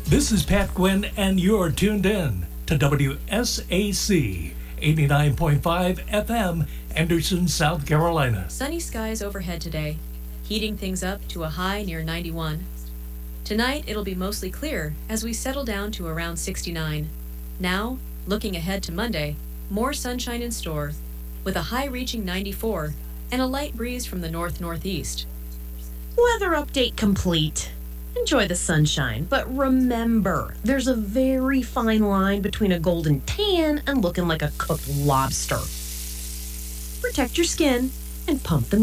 This is Pat Gwynn, and you're tuned in to WSAC 89.5 FM, Anderson, South Carolina. Sunny skies overhead today, heating things up to a high near 91. Tonight, it'll be mostly clear as we settle down to around 69. Now, looking ahead to Monday, more sunshine in store, with a high reaching 94 and a light breeze from the north-northeast. Weather update complete. Enjoy the sunshine, but remember, there's a very fine line between a golden tan and looking like a cooked lobster. Protect your skin and pump the